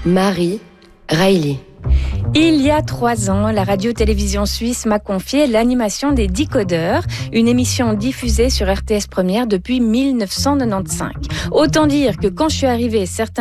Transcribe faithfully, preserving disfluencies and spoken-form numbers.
Marie Reilly. Il y a trois ans, la radio-télévision suisse m'a confié l'animation des Décodeurs, une émission diffusée sur R T S Première depuis mille neuf cent quatre-vingt-quinze. Autant dire que quand je suis arrivée, certains